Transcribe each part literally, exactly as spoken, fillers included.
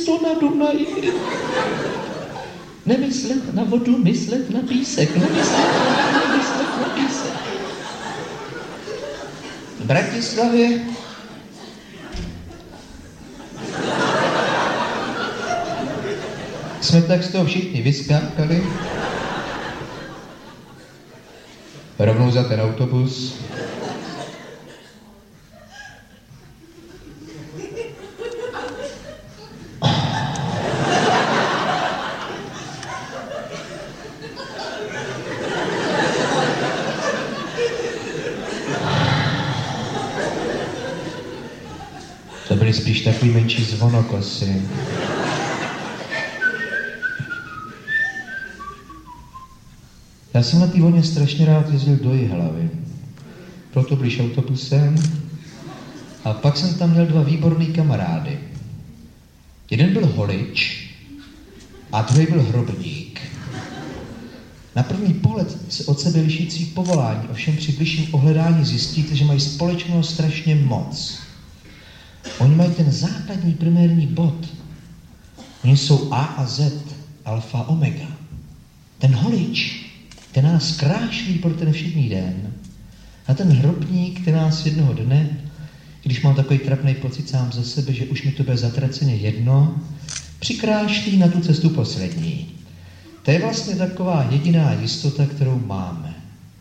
město na Dunaji. Nemyslet na vodu, myslet na písek, nemyslet na vodu, nemyslet na písek. V Bratislavě jsme tak z toho všichni vyskákali. Rovnou za ten autobus. To byly spíš takový menší zvonokosy. Já jsem na té vlně strašně rád jezdil do Jihlavy. Proto blíž autobusem. A pak jsem tam měl dva výborný kamarády. Jeden byl holič a druhý byl hrobník. Na první pohled se od sebe lišící povolání, ovšem při bližším ohledání zjistíte, že mají společného strašně moc. Oni mají ten základní primární bod. Oni jsou A a Z, alfa, omega. Ten holič, ten nás krášlí pro ten všední den. A ten hrobník, ten nás jednoho dne, když mám takový trapný pocit sám za sebe, že už mi to bude zatraceně jedno, přikrášlí na tu cestu poslední. To je vlastně taková jediná jistota, kterou máme.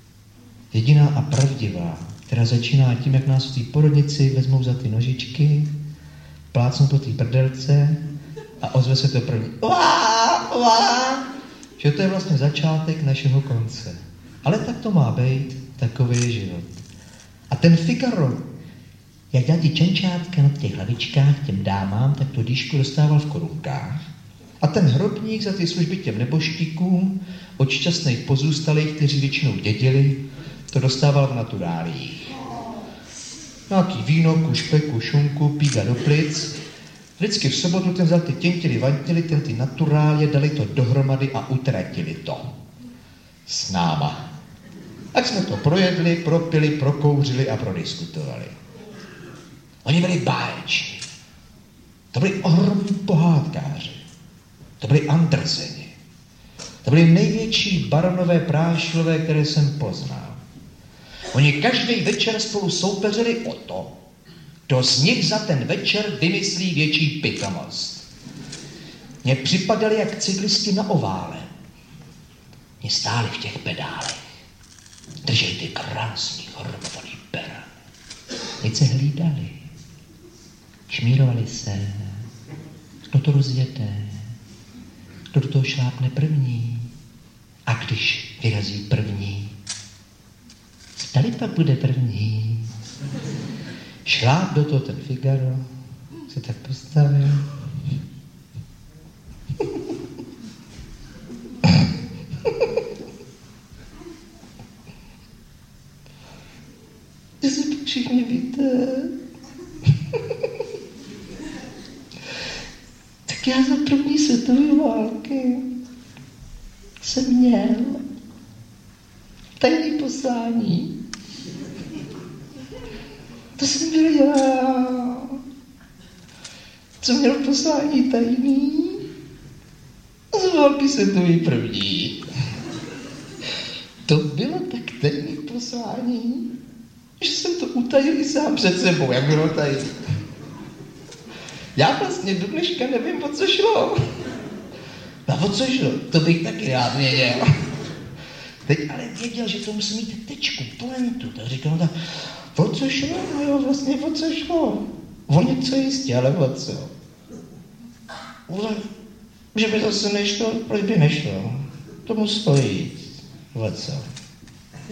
Jediná a pravdivá, která začíná tím, jak nás v té porodnici vezmou za ty nožičky, plácnou po té prdelce a ozve se to první. Uá, uá. Že to je vlastně začátek našeho konce. Ale tak to má být, takový je život. A ten Figaro, jak dá ty čenčátka na těch hlavičkách těm dámám, tak to dýšku dostával v korunkách. A ten hrobník za ty služby těm neboštíkům, od šťastných pozůstalých, kteří většinou dědili, to dostával v naturálích. Nějaký víno, kušpeku, šunku, píga do plic. Vždycky v sobotu ten vzal ty těntily, vantily, ten ty naturálie, dali to dohromady a utratili to. S náma. Ať jsme to projedli, propili, prokouřili a prodiskutovali. Oni byli báječní. To byli ohromní pohádkáři. To byli Anderseni. To byli největší baronové prášlové, které jsem poznal. Oni každý večer spolu soupeřili o to, kdo z nich za ten večer vymyslí větší pitomost. Mně připadali jak cyklisti na ovále. Mně stáli v těch pedálech. Drželi ty krásný hormovaný pera. Teď se hlídali. Šmírovali se. Kdo to rozjede? Kdo do toho šlápne první? A když vyrazí první, zdali pak bude první? Šláp do toho ten Figaro, se tak postavil. Jestli pak všichni víte, tak já za první světové války jsem měl tajný poslání. To jsem byl já, co měl poslání tajný a z války světový první. To bylo tak tajný poslání, že jsem to utajil i sám před sebou, jak bylo tajný. Já vlastně do dneška nevím, o co šlo. No o co šlo, to bych taky rád věděl. Teď ale věděl, že to musí mít tečku, pointu, tak říkal, no tak o co šlo? No jo, vlastně o co šlo? O něco jistě, ale o co? Že by zase nešlo, proč by nešlo? To muselo jít. O co?